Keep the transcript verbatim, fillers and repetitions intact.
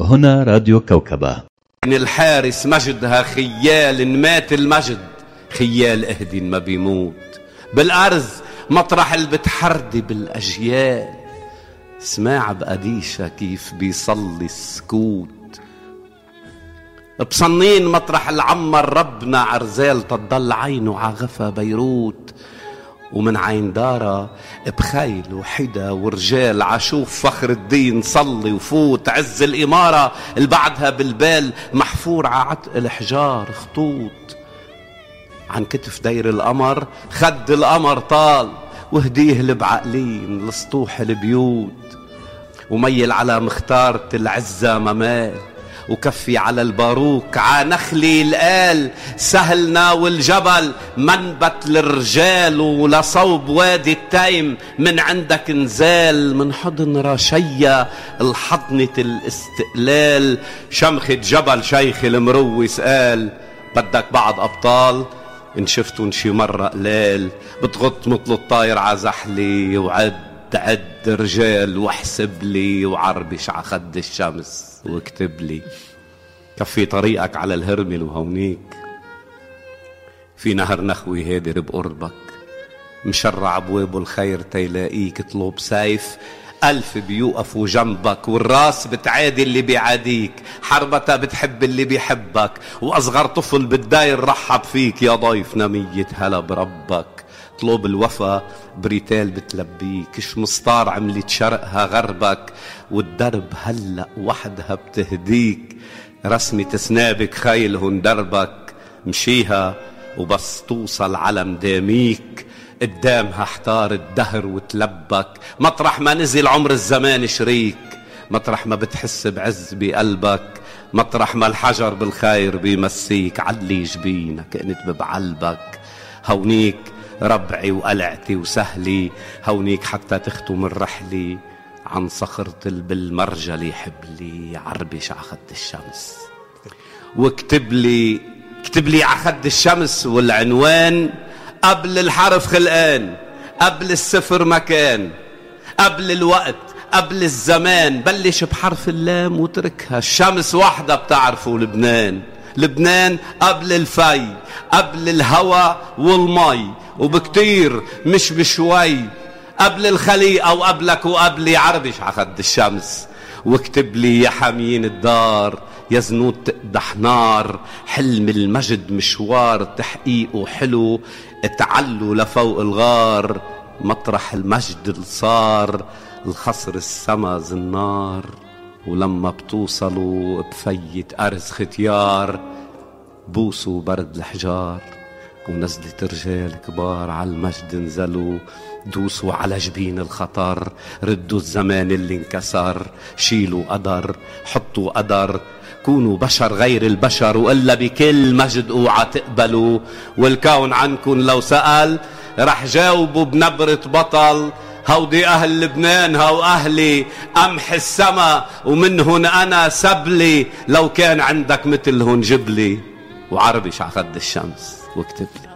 هنا راديو كوكبة. إن الحارس مجدها خيال، إن مات المجد خيال اهدي ما بيموت. بالأرض مطرح اللي بتحردي بالأجيال، سماع بقديشة كيف بيصلي السكوت. بصنين مطرح العمر ربنا عرزال تضل عينه عغفة بيروت. ومن عين دارة بخيل وحدا ورجال عشوف فخر الدين صلي وفوت. عز الإمارة اللي بعدها بالبال محفور ععتق الحجار خطوط. عن كتف دير القمر خد القمر طال، وهديه اللي بعقلين لسطوح البيوت. وميل على مختارة العزة ممال، وكفي على الباروك عانخلي القال. سهلنا والجبل منبت للرجال، ولصوب وادي التيم من عندك نزال. من حضن رشية الحضنة الاستقلال، شمخة جبل شيخ المروس قال بدك بعض أبطال إن شفتن شي مرة قلال. بتغط مثل الطاير عزحلي وعد عد رجال، واحسب لي وعربش عخد الشمس واكتب لي. كفي طريقك على الهرمل وهونيك في نهر نخوي هادر بقربك. مشرع بوابه الخير تيلاقيك طلب سيف ألف بيوقفوا جنبك. والراس بتعادي اللي بيعاديك، حربتها بتحب اللي بيحبك. وأصغر طفل بالداير رحب فيك يا ضيف نمية هلا بربك. طلب الوفا بريتال بتلبيك، شمسطار عملت شرقها غربك. والدرب هلأ وحدها بتهديك، رسمة سنابك خيلهن دربك. مشيها وبس توصل على مداميك، قدامها احتار الدهر وتلبك. مطرح ما نزل عمر الزمان شريك، مطرح ما بتحس بعز بقلبك. مطرح ما الحجر بالخير بيمسيك، علي جبينك انت ببعلبك. هونيك ربعي وقلعتي وسهلي، هونيك حتى تختم الرحلة. عن صخرة بالمرجلي حبلي، عربش عخد الشمس واكتب لي. اكتب لي عخد الشمس والعنوان، قبل الحرف خلقان، قبل الصفر مكان، قبل الوقت، قبل الزمان. بلش بحرف اللام وتركها، الشمس وحدة بتعرفوا لبنان. لبنان قبل الفي، قبل الهوى والمي، وبكتير مش بشوي. قبل الخليقة وقبلك وقبلي، عربش عخد الشمس. واكتب لي يا حاميين الدار، يا زنود تقدح نار. حلم المجد مشوار تحقيقه حلو، اتعلوا لفوق الغار. مطرح المجد اللي صار الخصر السما زنار. ولما بتوصلوا بفيت أرز ختيار، بوسوا برد الحجار. ونزلت رجال كبار على المجد نزلوا، دوسوا على جبين الخطر. ردوا الزمان اللي انكسر، شيلوا قدر حطوا قدر. كونوا بشر غير البشر، وإلا بكل مجد اوعى تقبلوا. والكون عنكن لو سأل رح جاوبوا بنبرة بطل. هودي أهل لبنان هو أهلي، أمح السما ومنهن أنا سبلي. لو كان عندك مثلهن جبلي، وعربش عخد الشمس واكتب لي.